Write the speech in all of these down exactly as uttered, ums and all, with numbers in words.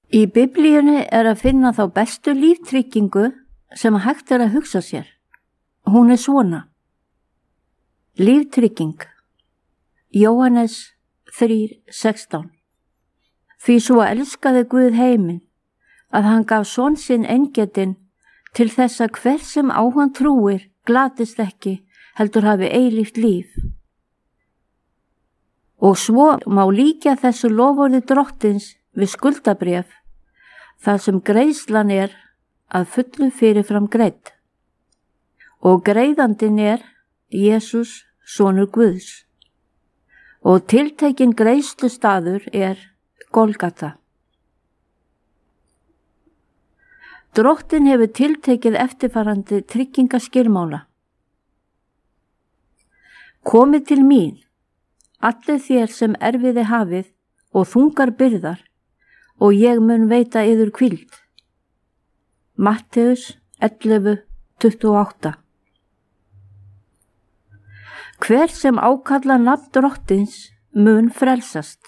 Í Biblíunni er að finna þá bestu líftryggingu sem hægt er að hugsa sér. Hún er svona. Líftrygging. Jóhannes þrjú sextán. Því svo elskaði Guð heiminn, að hann gaf son sinn eingetinn til þess að hver sem á hann trúir glatist ekki, heldur hafi eilíft líf. Og svo má líkja þessu loforði drottins við skuldabréf, þar sem greiðslan er að fullu fyrirfram greidd. Og greiðandinn er Jesús, sonur Guðs. Og tiltekinn greiðslustaður er Golgata. Drottinn hefur tiltekið eftirfarandi tryggingaskilmála. Komið til mín, allir þér sem erfiði hafið og þungar byrðar, og ég mun veita yður hvíld. Matteus ellefu tuttugu og átta. Hver sem ákalla nafn Drottins mun frelsast.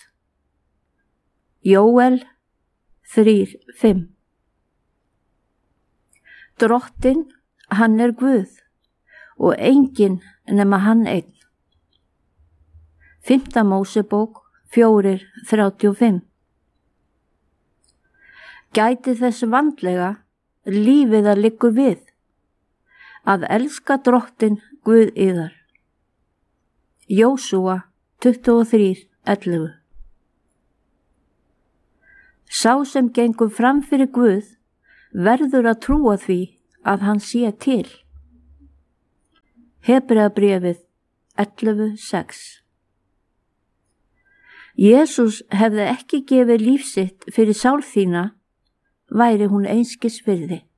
Jóel þrjú fimm. Drottinn, hann er Guð og enginn nema hann einn. Fimmta Mósebók fjögur þrjátíu og fimm. Gæti þess vandlega lífið að liggur við, að elska Drottinn Guð yðar. Jósúa tuttugu og þrjú ellefu. Sá sem gengur fram fyrir Guð verður að trúa því að hann sé til. Hebreabréfið ellefu sex. Jesús hefði ekki gefið líf sitt fyrir sál þína, væri hún einskis virði.